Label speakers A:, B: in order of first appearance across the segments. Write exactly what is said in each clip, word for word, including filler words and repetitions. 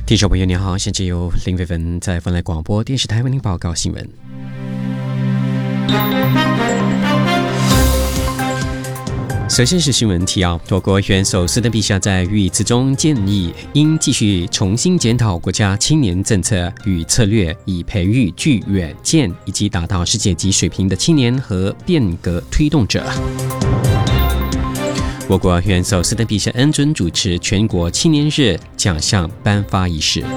A: 听众朋友您好，现在由林伟文在芬兰广播电视台为您报告新闻。首先是新闻提要：我国元首斯登陛下在谕词中建议，应继续重新检讨国家青年政策与策略，以培育具远见以及达到世界级水平的青年和变革推动者。我国元首斯登陛下恩准主持全国青年日奖项颁发仪式。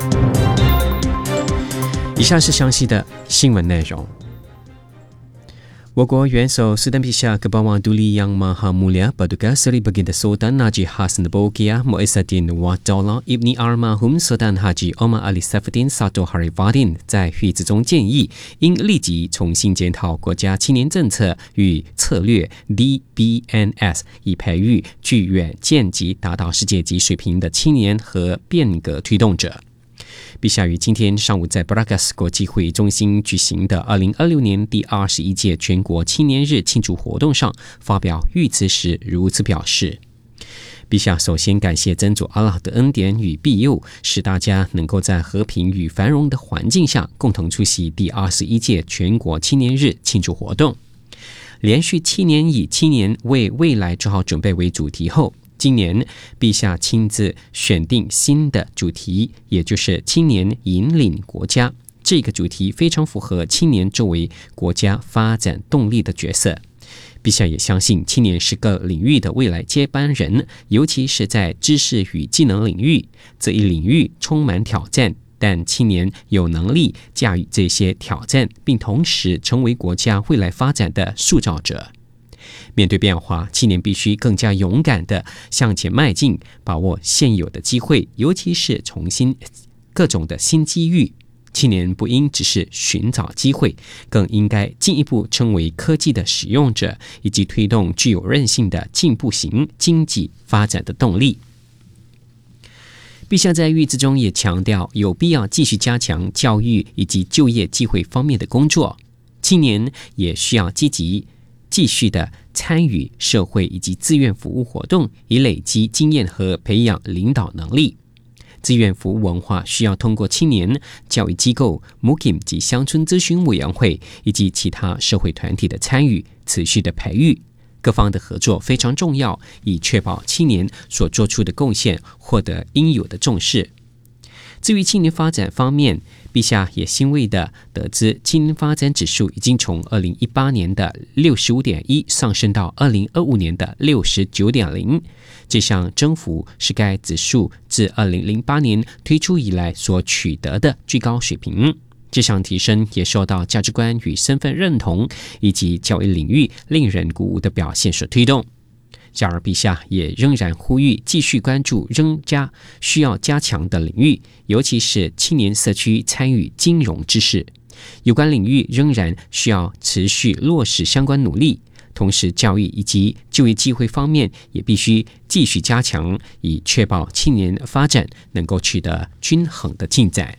A: 以下是详细的新闻内容。我国元首斯登陛下Kebawah Duli Yang Maha Mulia Paduka Seri Baginda Sultan Najib Hasan Bolkiah Muizzuddin Wad-Daulah Ibni Almarhum Sultan Haji Omar Ali Saifuddin Satu Harifardin 在谕词中建议，应立即重新检讨国家青年政策与策略 D B N S， 以培育具远见及达到世界级水平的青年和变革推动者。陛下于今天上午在 Bragas 国际会议中心举行的二零二六年第二十一届全国青年日庆祝活动上发表谕词时如此表示。陛下首先感谢真主阿拉的恩典与庇佑，使大家能够在和平与繁荣的环境下共同出席第二十一届全国青年日庆祝活动。连续七年以青年为未来做好准备为主题后，今年陛下亲自选定新的主题，也就是青年引领国家。这个主题非常符合青年作为国家发展动力的角色。陛下也相信青年是各领域的未来接班人，尤其是在知识与技能领域，这一领域充满挑战，但青年有能力驾驭这些挑战，并同时成为国家未来发展的塑造者。面对变化，青年必须更加勇敢地向前迈进，把握现有的机会，尤其是重新各种的新机遇。青年不应只是寻找机会，更应该进一步成为科技的使用者，以及推动具有韧性的进步型经济发展的动力。陛下在谕词中也强调，有必要继续加强教育以及就业机会方面的工作。青年也需要积极继续的参与社会以及志愿服务活动，以累积经验和培养领导能力。志愿服务文化需要通过青年教育机构、M U K I M 及乡村咨询委员会以及其他社会团体的参与，持续的培育。各方的合作非常重要，以确保青年所做出的贡献获得应有的重视。至于青年发展方面，陛下也欣慰地得知，青年发展指数已经从二零一八年的 六十五点一 上升到二零二五年的 六十九点零。这项增幅是该指数自二零零八年推出以来所取得的最高水平。这项提升也受到价值观与身份认同以及教育领域令人鼓舞的表现所推动。然而，陛下也仍然呼吁继续关注仍加需要加强的领域，尤其是青年社区参与金融知识。有关领域仍然需要持续落实相关努力，同时教育以及就业机会方面也必须继续加强，以确保青年发展能够取得均衡的进展。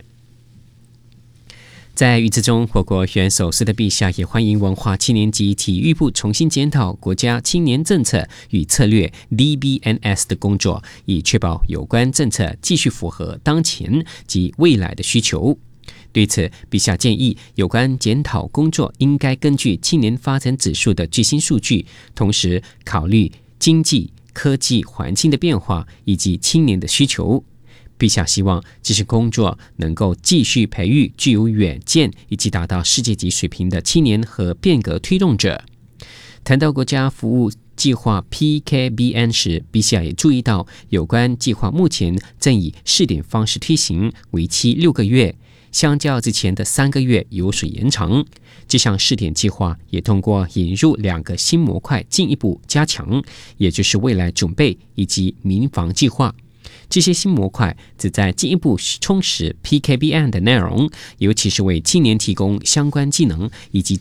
A: 在谕词中，我国元首斯登陛下也欢迎文化青年及体育部重新检讨国家青年政策与策略 D B N S 的工作，以确保有关政策继续符合当前及未来的需求。对此，陛下建议有关检讨工作应该根据青年发展指数的最新数据，同时考虑经济、科技环境的变化以及青年的需求。陛下希望这些工作能够继续培育具有远见以及达到世界级水平的青年和变革推动者。谈到国家服务计划 P K B N 时，陛下也注意到有关计划目前正以试点方式推行，为期六个月，相较之前的三个月有所延长。这项试点计划也通过引入两个新模块进一步加强，也就是未来准备以及民防计划。这些新模块旨在进一步充实 P K B N 的内容，尤其是为青年提供相关技能以及